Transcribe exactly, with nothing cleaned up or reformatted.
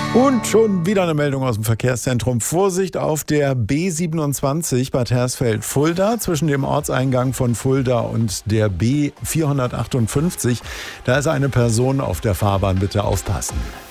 Und schon wieder eine Meldung aus dem Verkehrszentrum. Vorsicht auf der B siebenundzwanzig Bad Hersfeld-Fulda zwischen dem Ortseingang von Fulda und der B vierhundertachtundfünfzig. Da ist eine Person auf der Fahrbahn, bitte aufpassen.